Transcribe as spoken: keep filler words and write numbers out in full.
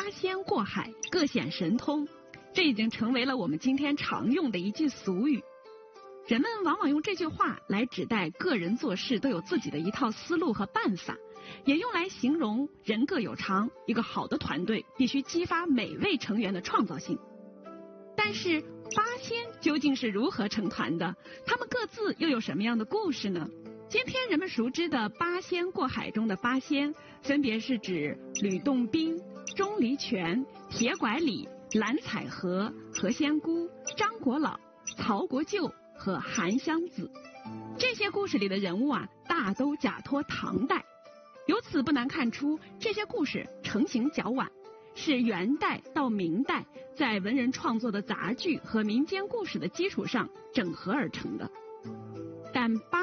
八仙过海，各显神通，这已经成为了我们今天常用的一句俗语。人们往往用这句话来指代个人做事都有自己的一套思路和办法，也用来形容人各有长，一个好的团队必须激发每位成员的创造性。但是八仙究竟是如何成团的？他们各自又有什么样的故事呢？今天人们熟知的八仙过海中的八仙，分别是指吕洞宾、钟离权、铁拐李、蓝采和、何仙姑、张果老、曹国舅和韩湘子。这些故事里的人物啊，大都假托唐代，由此不难看出，这些故事成型较晚，是元代到明代在文人创作的杂剧和民间故事的基础上整合而成的。但八